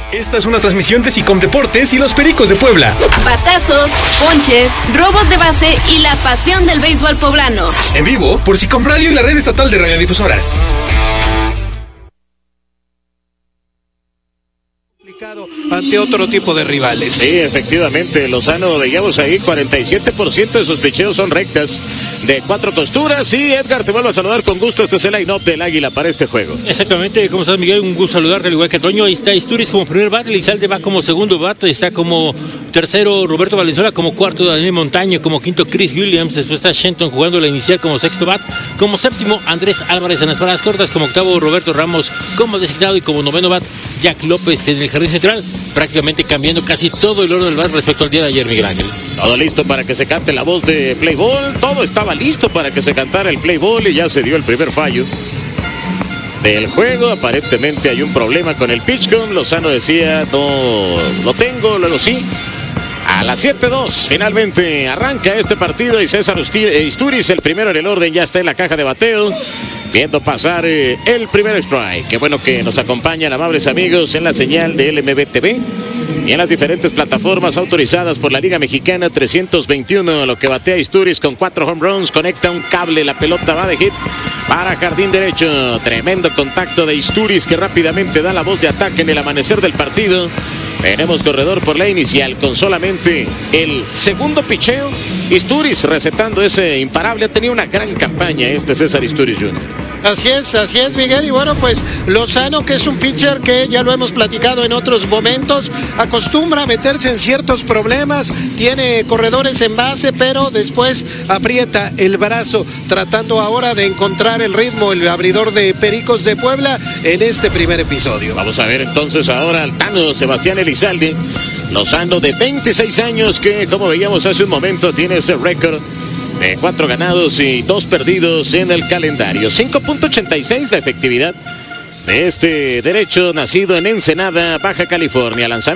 Esta es una transmisión de SICOM Deportes y los Pericos de Puebla. Batazos, ponches, robos de base y la pasión del béisbol poblano. En vivo por SICOM Radio y la red estatal de radiodifusoras. Ante otro tipo de rivales. Sí, efectivamente, Lozano, veíamos ahí 47% de sus picheos son rectas de 4 costuras. Y Edgar, te vuelvo a saludar con gusto. Este es el line-up del Águila para este juego. Exactamente, ¿cómo estás, Miguel? Un gusto saludarte, al igual que Toño. Ahí está Isturiz como primer bat, Elizalde va como segundo bat, está como tercero Roberto Valenzuela, como cuarto Daniel Montaño, como quinto Chris Williams, después está Shenton jugando la inicial como sexto bat, como séptimo Andrés Álvarez en las paradas cortas, como octavo Roberto Ramos como designado y como noveno bat Jack López en el jardín central, prácticamente cambiando casi todo el orden del bat respecto al día de ayer, Miguel Ángel. Todo listo para que se cante la voz de play ball, todo estaba listo para que se cantara el play ball y ya se dio el primer fallo del juego. Aparentemente hay un problema con el pitchcom. Lozano decía, no lo tengo, luego sí. A las 7:02 finalmente arranca este partido y César Isturiz, el primero en el orden, ya está en la caja de bateo, viendo pasar el primer strike. Qué bueno que nos acompañan, amables amigos, en la señal de LMB TV y en las diferentes plataformas autorizadas por la Liga Mexicana. 321, lo que batea Isturiz con 4 home runs, conecta un cable, la pelota va de hit para jardín derecho. Tremendo contacto de Isturiz que rápidamente da la voz de ataque en el amanecer del partido. Tenemos corredor por la inicial con solamente el segundo picheo. Isturiz recetando ese imparable. Ha tenido una gran campaña este César Isturiz Jr. Así es, Miguel. Y bueno, pues Lozano, que es un pitcher que ya lo hemos platicado en otros momentos, acostumbra a meterse en ciertos problemas, tiene corredores en base, pero después aprieta el brazo, tratando ahora de encontrar el ritmo, el abridor de Pericos de Puebla en este primer episodio. Vamos a ver entonces ahora al Tano Sebastián Elizalde. Lozano, de 26 años, que como veíamos hace un momento tiene ese récord de 4 ganados y 2 perdidos en el calendario. 5.86 la efectividad de este derecho, nacido en Ensenada, Baja California. Lanzamiento